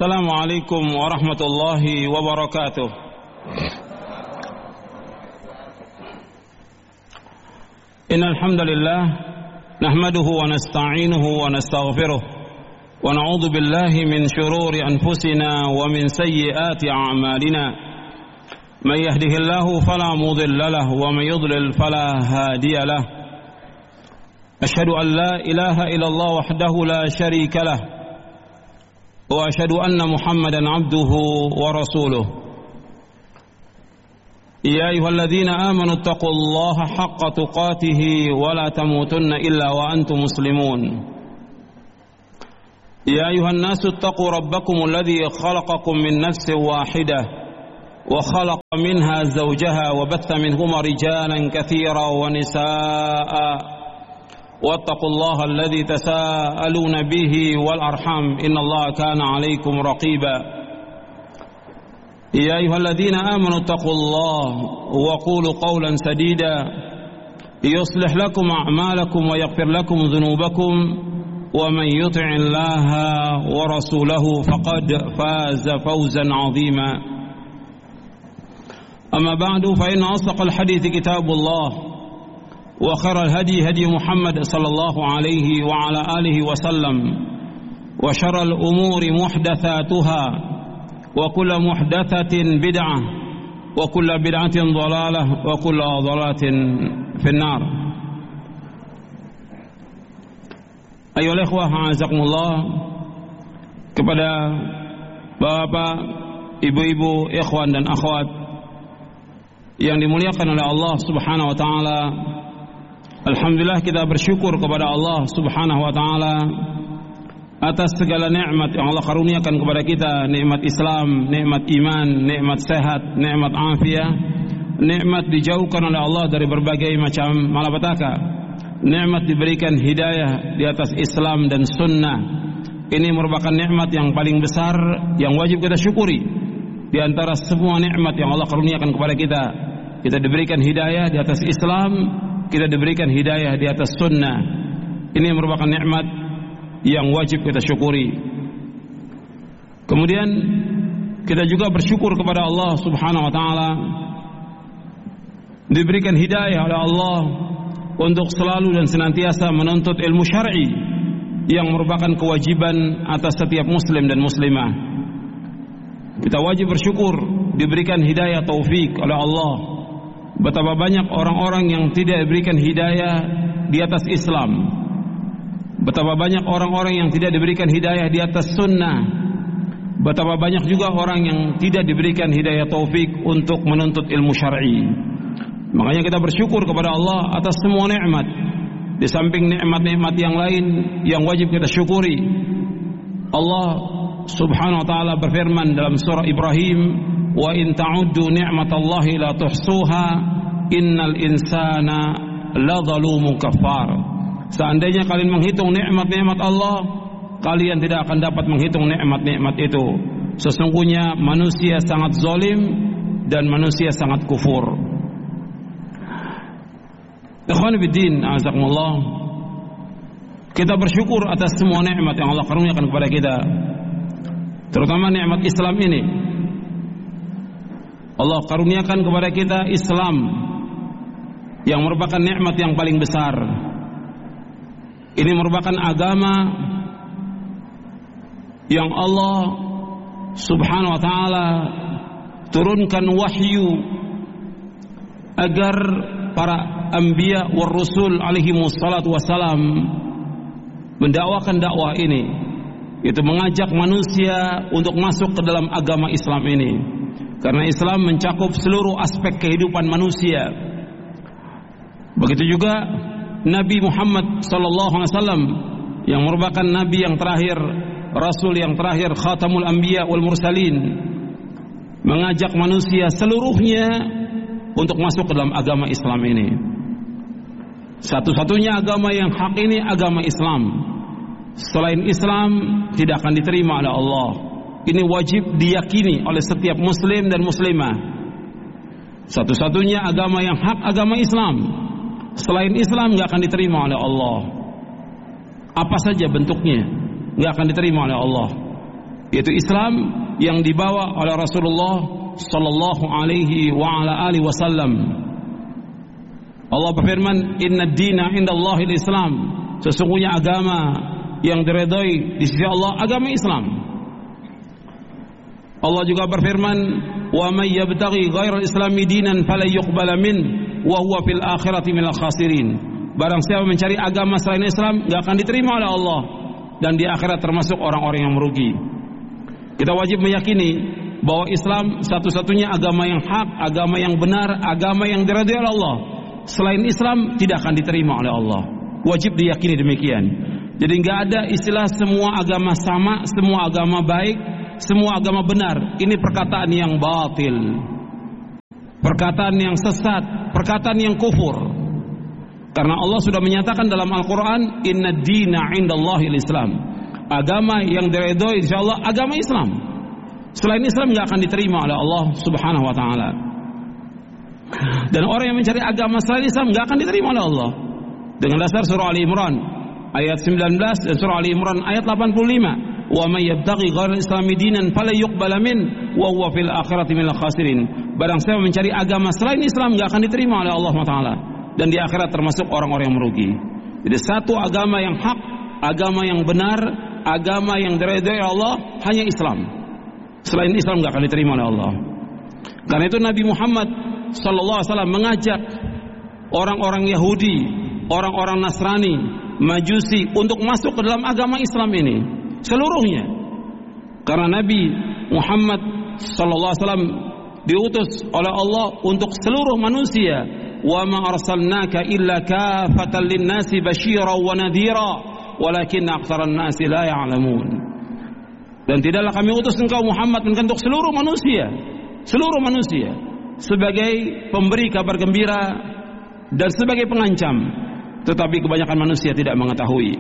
Assalamualaikum warahmatullahi wabarakatuh. Innal hamdalillah nahmaduhu wa nasta'inuhu wa nastaghfiruh wa na'udzu billahi min shururi anfusina wa min sayyiati a'malina. May yahdihillahu fala mudilla lahu wa may yudlil fala hadiya lahu. Asyhadu an la ilaha illallah wahdahu la syarika lahu wa asyhadu anna Muhammadan abduhu wa rasuluh. Ya ayyuhalladzina amanu taqullaha haqqa tuqatih wa la tamutunna illa wa antum muslimun. Ya ayyuhan nasu taqu rabbakum alladzi khalaqakum min nafsin wahidah wa khalaqa minha zawjaha wa batha minhuma rijalan katsiran wa nisaa'a. واتقوا الله الذي تساءلون به والأرحام إن الله كان عليكم رقيبا يا أيها الذين آمنوا اتقوا الله وقولوا قولا سديدا يصلح لكم أعمالكم ويغفر لكم ذنوبكم ومن يطع الله ورسوله فقد فاز فوزا عظيما أما بعد فإن أصدق الحديث كتاب الله وخير الهدي هدي محمد صلى الله عليه وعلى آله وسلم وشر الأمور محدثاتها وكل محدثة بدعة وكل بدعة ضلالة وكل ضلالة في النار. أيها الإخوة أعزكم الله, kepada bapak, ibu-ibu, ikhwan dan akhwat yang dimuliakan oleh Allah Subhanahu wa taala, alhamdulillah kita bersyukur kepada Allah Subhanahu wa taala atas segala nikmat yang Allah karuniakan kepada kita, nikmat Islam, nikmat iman, nikmat sehat, nikmat afiah, nikmat dijauhkan oleh Allah dari berbagai macam malapetaka, nikmat diberikan hidayah di atas Islam dan sunnah. Ini merupakan nikmat yang paling besar yang wajib kita syukuri di antara semua nikmat yang Allah karuniakan kepada kita. Kita diberikan hidayah di atas Islam, kita diberikan hidayah di atas sunnah. Ini merupakan nikmat yang wajib kita syukuri. Kemudian kita juga bersyukur kepada Allah Subhanahu wa taala, diberikan hidayah oleh Allah untuk selalu dan senantiasa menuntut ilmu syar'i yang merupakan kewajiban atas setiap muslim dan muslimah. Kita wajib bersyukur diberikan hidayah taufik oleh Allah. Betapa banyak orang-orang yang tidak diberikan hidayah di atas Islam. Betapa banyak orang-orang yang tidak diberikan hidayah di atas sunnah. Betapa banyak juga orang yang tidak diberikan hidayah taufik untuk menuntut ilmu syar'i. Makanya kita bersyukur kepada Allah atas semua nikmat. Di samping nikmat-nikmat yang lain yang wajib kita syukuri, Allah Subhanahu wa taala berfirman dalam surah Ibrahim, wa in ta'uddu ni'matallahi la tuhsuha innal insana ladzalumun kafar. Seandainya kalian menghitung nikmat-nikmat Allah, kalian tidak akan dapat menghitung nikmat-nikmat itu. Sesungguhnya manusia sangat zalim dan manusia sangat kufur. Ikhwan fiddin, azakumullah, kita bersyukur atas semua nikmat yang Allah karuniakan kepada kita, terutama nikmat Islam ini. Allah karuniakan kepada kita Islam yang merupakan nikmat yang paling besar. Ini merupakan agama yang Allah Subhanahu wa taala turunkan wahyu agar para anbiya war rusul alaihi wassalatu wassalam mendakwakan dakwah ini, yaitu mengajak manusia untuk masuk ke dalam agama Islam ini. Karena Islam mencakup seluruh aspek kehidupan manusia. Begitu juga Nabi Muhammad sallallahu alaihi wasallam yang merupakan nabi yang terakhir, rasul yang terakhir, khatamul anbiya wal mursalin, mengajak manusia seluruhnya untuk masuk ke dalam agama Islam ini. Satu-satunya agama yang hak ini agama Islam. Selain Islam tidak akan diterima oleh Allah. Ini wajib diyakini oleh setiap muslim dan muslimah. Satu-satunya agama yang hak agama Islam. Selain Islam gak akan diterima oleh Allah. Apa saja bentuknya gak akan diterima oleh Allah. yaitu Islam yang dibawa oleh Rasulullah sallallahu alaihi wa ala alihi wasallam. Allah berfirman, "Inna ad-dina 'indallahil Islam." Sesungguhnya agama yang diridhai di sisi Allah agama Islam. Allah juga berfirman, "Wa may yabtaghi ghairal islami dinan falan yuqbala min wa huwa fil akhirati minal khasirin." Barang siapa mencari agama selain Islam, enggak akan diterima oleh Allah dan di akhirat termasuk orang-orang yang merugi. Kita wajib meyakini bahwa Islam satu-satunya agama yang hak, agama yang benar, agama yang diridhai oleh Allah. Selain Islam tidak akan diterima oleh Allah. Wajib diyakini demikian. Jadi enggak ada istilah semua agama sama, semua agama baik, semua agama benar. Ini perkataan yang batil, perkataan yang sesat, perkataan yang kufur. Karena Allah sudah menyatakan dalam Al-Quran, "Inna ad-dina 'indallahil Islam." Agama yang diridhoi insyaallah agama Islam. Selain Islam enggak akan diterima oleh Allah Subhanahu wa taala. Dan orang yang mencari agama selain Islam enggak akan diterima oleh Allah. Dengan dasar surah Ali Imran ayat 19 dan surah Ali Imran ayat 85, "Wa may yabtaghi ghairal islami dinan fala yuqbala min wa huwa fil akhirati minal khasirin." Barang siapa mencari agama selain Islam enggak akan diterima oleh Allah Taala dan di akhirat termasuk orang-orang yang merugi. Jadi satu agama yang hak, agama yang benar, agama yang diridhai Allah hanya Islam. Selain Islam enggak akan diterima oleh Allah. Karena itu Nabi Muhammad sallallahu alaihi wasallam mengajak orang-orang Yahudi, orang-orang Nasrani, Majusi untuk masuk ke dalam agama Islam ini seluruhnya. Karena Nabi Muhammad sallallahu alaihi wasallam diutus oleh Allah untuk seluruh manusia. Wa ma arsalnaka illa kafatan lin-nasi basyira wa nadhira walakin aktsaran nasi la ya'lamun. Dan tidaklah kami utus engkau Muhammad untuk seluruh manusia sebagai pemberi kabar gembira dan sebagai pengancam, tetapi kebanyakan manusia tidak mengetahui.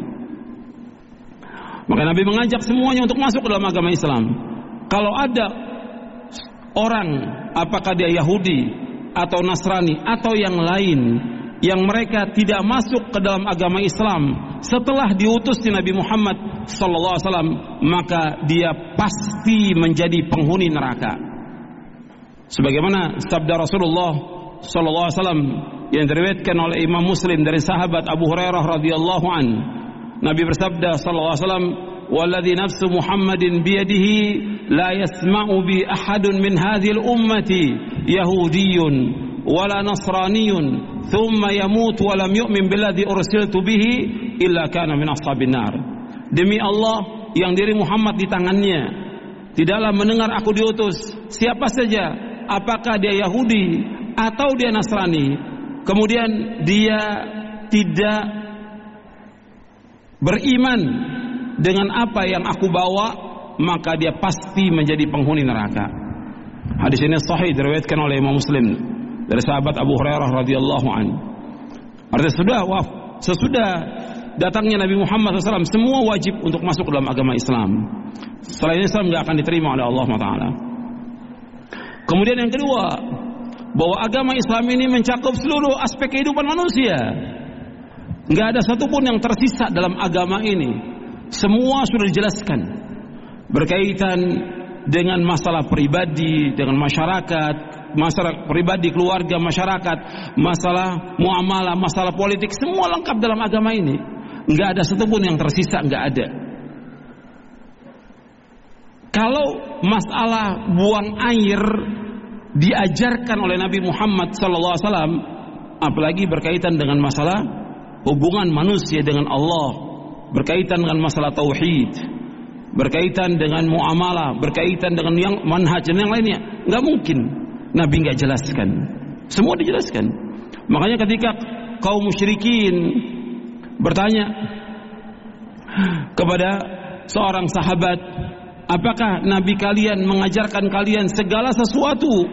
Maka Nabi mengajak semuanya untuk masuk ke dalam agama Islam. Kalau ada orang, apakah dia Yahudi atau Nasrani atau yang lain, yang mereka tidak masuk ke dalam agama Islam setelah diutus di Nabi Muhammad sallallahu alaihi wasallam, maka dia pasti menjadi penghuni neraka. Sebagaimana sabda Rasulullah sallallahu alaihi wasallam yang diriwayatkan oleh Imam Muslim dari sahabat Abu Hurairah radhiyallahu an. Nabi bersabda sallallahu alaihi wasallam, "Walladzi nafsu Muhammadin biyadihi la yasma'u bi ahadun min hadhil ummati yahudiyyun wala nasraniyyun thumma yamut wa lam yu'min billadzi ursiltu bihi illa kana min ashabin nar." Demi Allah yang diri Muhammad di tangannya, tidaklah mendengar aku diutus siapa saja, apakah dia Yahudi atau dia Nasrani, kemudian dia tidak beriman dengan apa yang aku bawa, maka dia pasti menjadi penghuni neraka. Hadis ini sahih diriwayatkan oleh Imam Muslim dari sahabat Abu Hurairah radhiyallahu an. Artinya sesudah datangnya Nabi Muhammad SAW, semua wajib untuk masuk dalam agama Islam. Selain Islam tidak akan diterima oleh Allah Taala. Kemudian yang kedua, bahwa agama Islam ini mencakup seluruh aspek kehidupan manusia. Tidak ada satupun yang tersisa dalam agama ini. Semua sudah dijelaskan berkaitan dengan masalah pribadi, dengan masyarakat, masalah pribadi, keluarga, masyarakat, masalah muamalah, masalah politik, semua lengkap dalam agama ini. Tidak ada satupun yang tersisa, tidak ada. Kalau masalah buang air diajarkan oleh Nabi Muhammad SAW, apalagi berkaitan dengan masalah hubungan manusia dengan Allah, berkaitan dengan masalah tauhid, berkaitan dengan muamalah, berkaitan dengan yang manhaj dan yang lainnya, nggak mungkin Nabi nggak jelaskan. Semua dijelaskan. Makanya ketika kaum musyrikin bertanya kepada seorang sahabat, apakah Nabi kalian mengajarkan kalian segala sesuatu?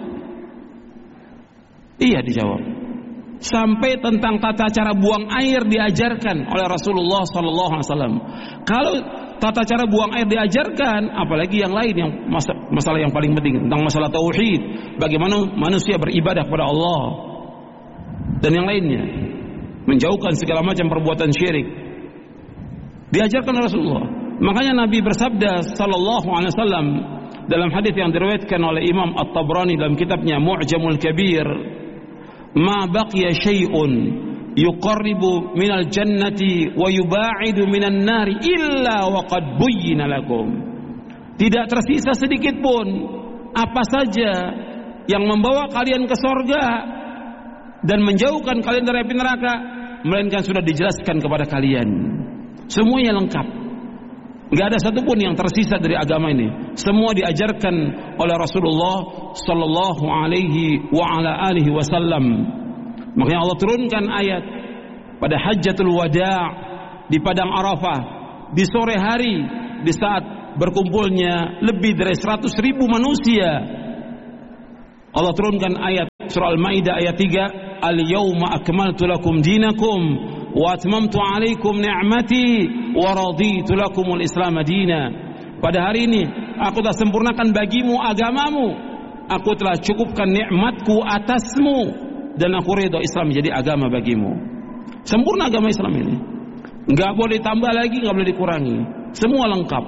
Iya, dijawab. Sampai tentang tata cara buang air diajarkan oleh Rasulullah SAW. Kalau tata cara buang air diajarkan, apalagi yang lain, yang masalah yang paling penting tentang masalah tauhid, bagaimana manusia beribadah kepada Allah dan yang lainnya, menjauhkan segala macam perbuatan syirik, diajarkan oleh Rasulullah. Makanya Nabi bersabda sallallahu alaihi wasallam dalam hadis yang diriwayatkan oleh Imam At-Tabrani dalam kitabnya Mu'jamul Kabir, "Ma baqiya syai'un yuqarribu minal jannati wa yuba'idu minan nari illa wa qad buyyina lakum." Tidak tersisa sedikit pun apa saja yang membawa kalian ke surga dan menjauhkan kalian dari api neraka, melainkan sudah dijelaskan kepada kalian. Semuanya lengkap. Enggak ada satupun yang tersisa dari agama ini. Semua diajarkan oleh Rasulullah sallallahu alaihi wa ala alihi wasallam. Makanya Allah turunkan ayat pada Hajjatul Wada' di padang Arafah di sore hari, di saat berkumpulnya lebih dari 100.000 manusia. Allah turunkan ayat surah Al-Maidah ayat 3, "Al-yauma akmaltu lakum dinakum wa atmamtu 'alaikum ni'mati wa raditu lakumul Islam madina." Pada hari ini aku telah sempurnakan bagimu agamamu, aku telah cukupkan nikmatku atasmu, dan aku ridha Islam menjadi agama bagimu. Sempurna agama Islam ini. Enggak boleh tambah lagi, enggak boleh dikurangi. Semua lengkap.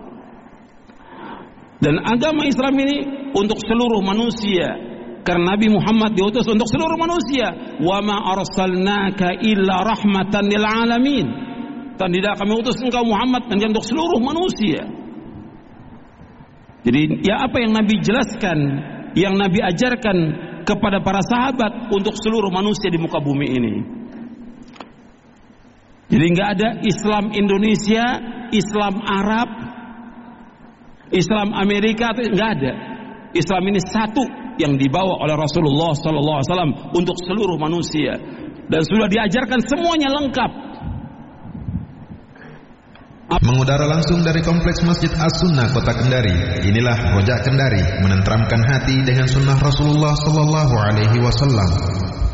Dan agama Islam ini untuk seluruh manusia. Karena Nabi Muhammad diutus untuk seluruh manusia. Wa ma arsalnaka illa rahmatan lil alamin. Dan tidak kami utus engkau Muhammad dan untuk seluruh manusia. Jadi ya apa yang Nabi jelaskan, yang Nabi ajarkan kepada para sahabat untuk seluruh manusia di muka bumi ini. Jadi enggak ada Islam Indonesia, Islam Arab, Islam Amerika, enggak ada. Islam ini satu yang dibawa oleh Rasulullah sallallahu alaihi wasallam untuk seluruh manusia, dan sudah diajarkan semuanya lengkap. Mengudara langsung dari Kompleks Masjid As-Sunnah Kota Kendari. Inilah Rojak Kendari, menenteramkan hati dengan sunnah Rasulullah sallallahu alaihi wasallam.